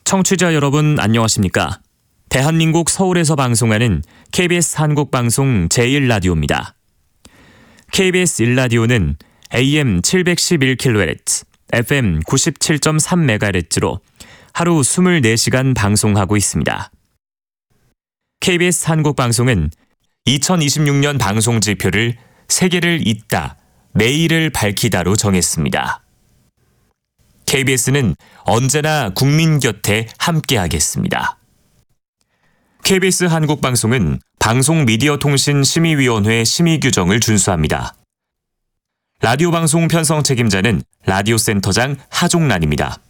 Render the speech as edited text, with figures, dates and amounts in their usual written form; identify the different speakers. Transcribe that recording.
Speaker 1: 청취자 여러분 안녕하십니까? 대한민국 서울에서 방송하는 KBS 한국방송 제1라디오입니다. KBS 1라디오는 AM 711kHz, FM 97.3MHz로 하루 24시간 방송하고 있습니다. KBS 한국방송은 2026년 방송지표를 세계를 잇다, 내일을 밝히다로 정했습니다. KBS는 언제나 국민 곁에 함께하겠습니다. KBS 한국방송은 방송미디어통신심의위원회 심의 규정을 준수합니다. 라디오 방송 편성 책임자는 라디오센터장 하종란입니다.